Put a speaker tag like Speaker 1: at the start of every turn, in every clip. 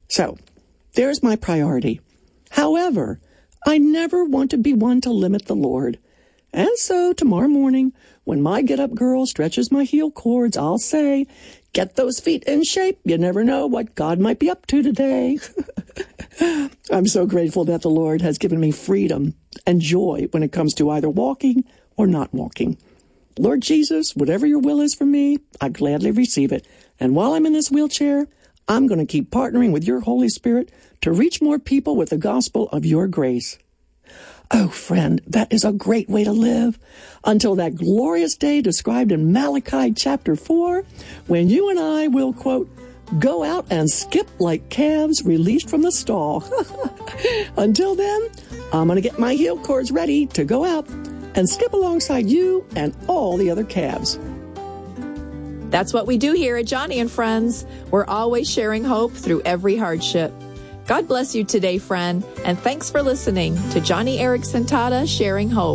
Speaker 1: So, there's my priority. However, I never want to be one to limit the Lord. And so, tomorrow morning, when my get-up girl stretches my heel cords, I'll say, get those feet in shape. You never know what God might be up to today. I'm so grateful that the Lord has given me freedom and joy when it comes to either walking or not walking. Lord Jesus, whatever your will is for me, I gladly receive it. And while I'm in this wheelchair, I'm going to keep partnering with your Holy Spirit to reach more people with the gospel of your grace. Oh, friend, that is a great way to live until that glorious day described in Malachi chapter 4, when you and I will, quote, go out and skip like calves released from the stall. Until then, I'm going to get my heel cords ready to go out and skip alongside you and all the other calves.
Speaker 2: That's what we do here at Joni and Friends. We're always sharing hope through every hardship. God bless you today, friend, and thanks for listening to Joni Eareckson Tada Sharing Hope.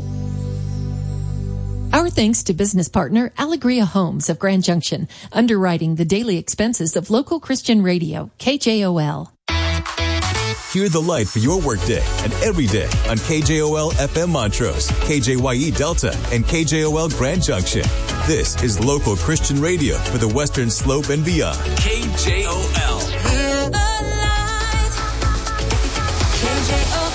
Speaker 3: Our thanks to business partner Allegria Homes of Grand Junction, underwriting the daily expenses of local Christian radio, KJOL.
Speaker 4: Hear the light for your workday and every day on KJOL FM Montrose, KJYE Delta, and KJOL Grand Junction. This is local Christian radio for the Western Slope and beyond. KJOL.
Speaker 5: Hear the light. KJOL.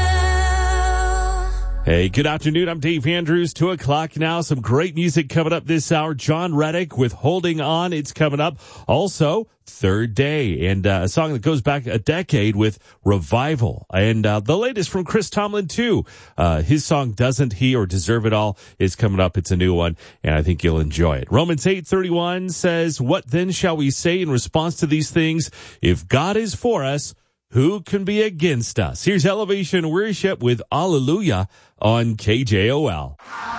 Speaker 6: Hey, good afternoon. I'm Dave Andrews. 2 o'clock now. Some great music coming up this hour. John Reddick with Holding On. It's coming up. Also, Third Day, and a song that goes back a decade with Revival. And the latest from Chris Tomlin, too. His song, Doesn't He or Deserve It All, is coming up. It's a new one, and I think you'll enjoy it. Romans 8:31 says, what then shall we say in response to these things? If God is for us, who can be against us? Here's Elevation Worship with Alleluia on KJOL.